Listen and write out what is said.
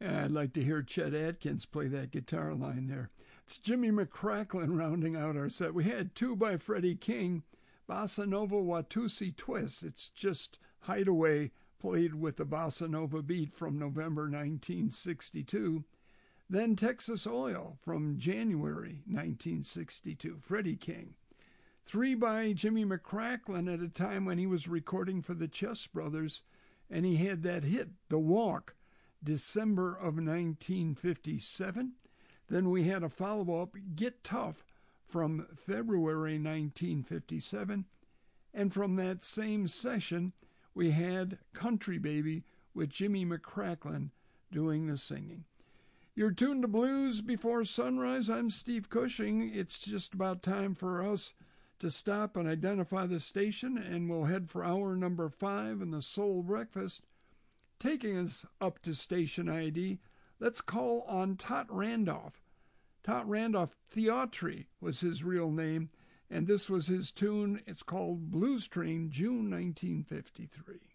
I'd like to hear Chet Atkins play that guitar line there. It's Jimmy McCracklin rounding out our set. We had two by Freddie King, Bossa Nova Watusi Twist. It's just Hideaway played with the Bossa Nova beat from November 1962. Then Texas Oil from January 1962, Freddie King. Three by Jimmy McCracklin at a time when he was recording for the Chess Brothers, and he had that hit, The Walk, December of 1957. Then we had a follow-up, Get Tough, from February 1957. And from that same session, we had Country Baby with Jimmy McCracklin doing the singing. You're tuned to Blues Before Sunrise. I'm Steve Cushing. It's just about time for us to stop and identify the station, and we'll head for hour number 5 in the Soul Breakfast. Taking us up to station ID, let's call on Tot Randolph. Tot Randolph Theatri was his real name, and this was his tune. It's called Blues Train, June 1953.